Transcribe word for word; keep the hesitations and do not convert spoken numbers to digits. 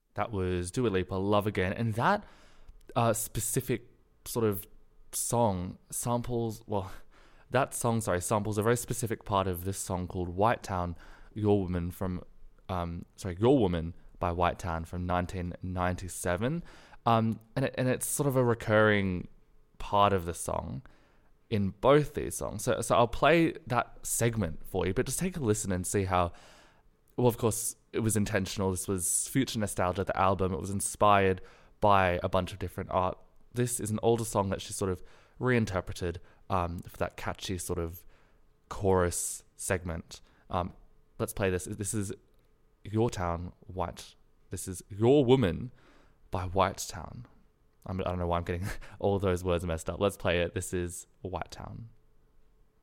That was Dua Lipa, Love Again. And that uh, specific sort of song samples, well, that song, sorry, samples a very specific part of this song called White Town, Your Woman from, um, sorry, Your Woman by White Town from nineteen ninety-seven. Um, and, it, and it's sort of a recurring part of the song in both these songs. So, so I'll play that segment for you, but just take a listen and see how, well, of course, it was intentional. This was Future Nostalgia, the album. It was inspired by a bunch of different art. This is an older song that she sort of reinterpreted um, for that catchy sort of chorus segment. Um, let's play this. This is Your Town, White. This is Your Woman by White Town. I'm, I don't know why I'm getting all those words messed up. Let's play it. This is White Town.